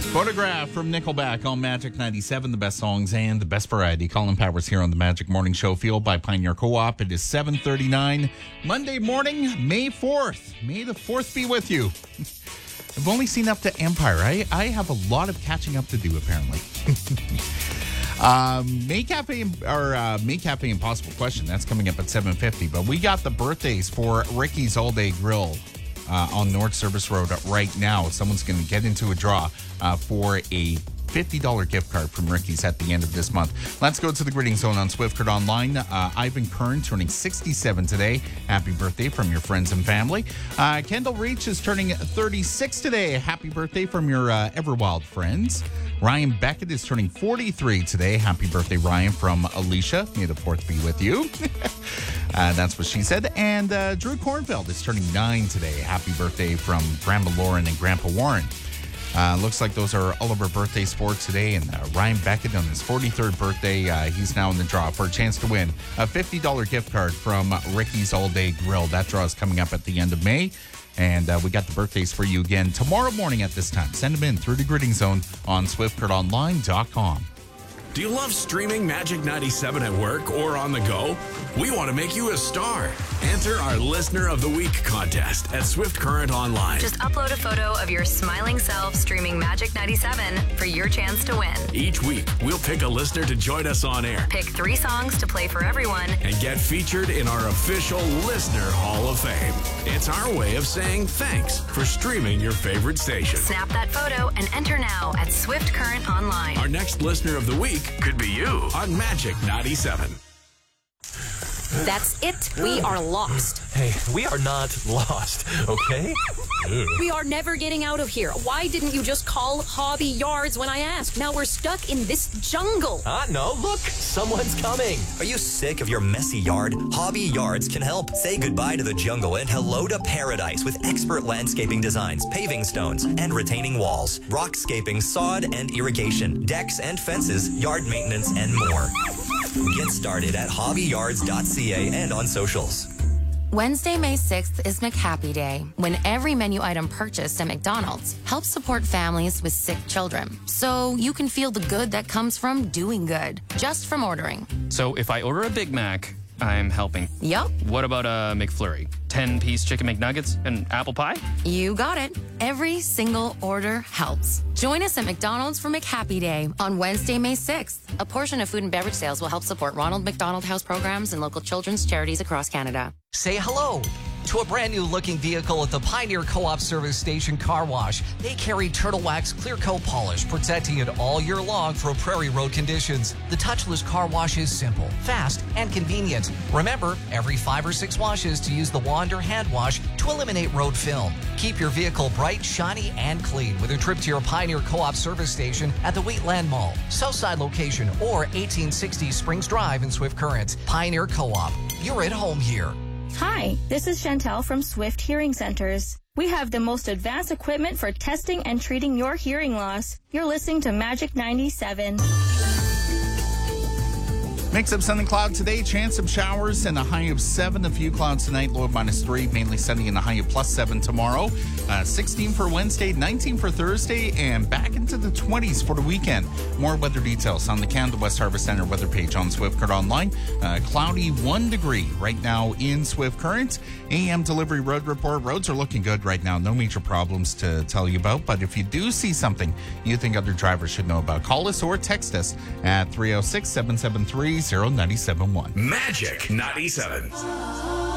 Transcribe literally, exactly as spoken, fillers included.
Photograph from Nickelback on Magic ninety-seven, the best songs and the best variety. Colin Powers here on the Magic Morning Show, fueled by Pioneer Co-op. It is seven thirty-nine, Monday morning, May fourth. May the fourth be with you. I've only seen up to Empire. I, I have a lot of catching up to do, apparently. um, May Cafe, or uh, May Cafe Impossible Question, that's coming up at seven fifty. But we got the birthdays for Ricky's All Day Grill Uh, on North Service Road right now. Someone's going to get into a draw uh, for a fifty dollars gift card from Ricky's at the end of this month. Let's go to the greeting zone on Swift Current Online. Uh, Ivan Kern turning sixty-seven today. Happy birthday from your friends and family. Uh, Kendall Reach is turning thirty-six today. Happy birthday from your uh, Everwild friends. Ryan Beckett is turning forty-three today. Happy birthday, Ryan, from Alicia. May the fourth be with you. uh, that's what she said. And uh, Drew Kornfeld is turning nine today. Happy birthday from Grandma Lauren and Grandpa Warren. Uh, looks like those are all of our birthdays for today. And uh, Ryan Beckett on his forty-third birthday, uh, he's now in the draw for a chance to win a fifty dollars gift card from Ricky's All Day Grill. That draw is coming up at the end of May. And uh, we got the birthdays for you again tomorrow morning at this time. Send them in through the greeting zone on swift current online dot com. Do you love streaming Magic ninety-seven at work or on the go? We want to make you a star. Enter our Listener of the Week contest at Swift Current Online. Just upload a photo of your smiling self streaming Magic ninety-seven for your chance to win. Each week, we'll pick a listener to join us on air. Pick three songs to play for everyone. And get featured in our official Listener Hall of Fame. It's our way of saying thanks for streaming your favorite station. Snap that photo and enter now at Swift Current Online. Our next Listener of the Week could be you on Magic ninety-seven. That's it. We are lost. Hey, we are not lost, okay? We are never getting out of here. Why didn't you just call Hobby Yards when I asked? Now we're stuck in this jungle. Ah, no, look, someone's coming. Are you sick of your messy yard? Hobby Yards can help. Say goodbye to the jungle and hello to paradise with expert landscaping designs, paving stones, and retaining walls, rockscaping, sod, and irrigation, decks and fences, yard maintenance, and more. Get started at hobby yards dot c a and on socials. Wednesday, May sixth is McHappy Day, when every menu item purchased at McDonald's helps support families with sick children. So you can feel the good that comes from doing good, just from ordering. So if I order a Big Mac, I'm helping. Yup. What about a McFlurry? ten-piece chicken McNuggets and apple pie? You got it. Every single order helps. Join us at McDonald's for McHappy Day on Wednesday, May sixth. A portion of food and beverage sales will help support Ronald McDonald House programs and local children's charities across Canada. Say hello to a brand new looking vehicle at the Pioneer Co-op Service Station Car Wash. They carry Turtle Wax Clear Coat Polish, protecting it all year long for prairie road conditions. The touchless car wash is simple, fast, and convenient. Remember, every five or six washes to use the wand or hand wash to eliminate road film. Keep your vehicle bright, shiny, and clean with a trip to your Pioneer Co-op Service Station at the Wheatland Mall, Southside location, or eighteen sixty Springs Drive in Swift Current. Pioneer Co-op, you're at home here. Hi, this is Chantel from Swift Hearing Centers. We have the most advanced equipment for testing and treating your hearing loss. You're listening to Magic ninety-seven. Mix up sun and cloud today. Chance of showers and a high of seven. A few clouds tonight, low of minus three. Mainly sunny and a high of plus seven tomorrow. Uh, sixteen for Wednesday, nineteen for Thursday, and back into the twenties for the weekend. More weather details on the Canada West Harvest Center weather page on Swift Current Online. Uh, cloudy one degree right now in Swift Current. A M delivery road report. Roads are looking good right now. No major problems to tell you about. But if you do see something you think other drivers should know about, call us or text us at three oh six, seven seven three, oh nine seven one. Magic ninety-seven.